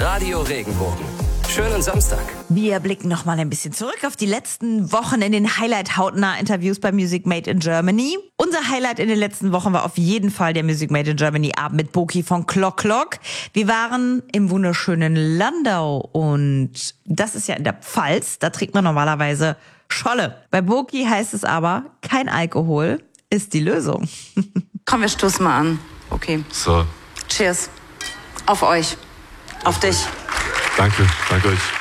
Radio Regenbogen. Schönen Samstag. Wir blicken noch mal ein bisschen zurück auf die letzten Wochen in den Highlight-Hautnah-Interviews bei Music Made in Germany. Unser Highlight in den letzten Wochen war auf jeden Fall der Music Made in Germany Abend mit Boki von Clock Clock. Wir waren im wunderschönen Landau und das ist ja in der Pfalz. Da trinkt man normalerweise Scholle. Bei Boki heißt es aber, kein Alkohol ist die Lösung. Komm, wir stoßen mal an. Okay. So. Cheers. Auf euch. Auf dich. Danke euch.